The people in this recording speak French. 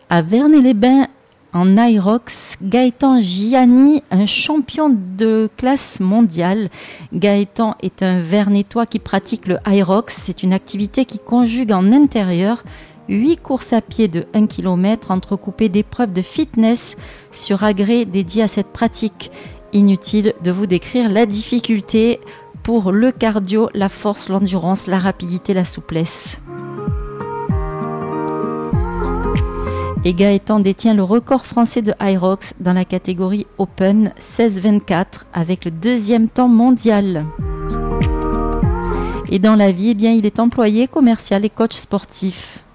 À Vernay-les-Bains, en Aerox, Gaëtan Gianni, un champion de classe mondiale. Gaëtan est un Vernetois qui pratique le Aerox. C'est une activité qui conjugue en intérieur 8 courses à pied de 1 km entrecoupées d'épreuves de fitness sur agrès dédiées à cette pratique. Inutile de vous décrire la difficulté pour le cardio, la force, l'endurance, la rapidité, la souplesse. Et Gaëtan détient le record français de Aerox dans la catégorie Open 16-24 avec le 2e temps mondial. Et dans la vie, eh bien, il est employé commercial et coach sportif.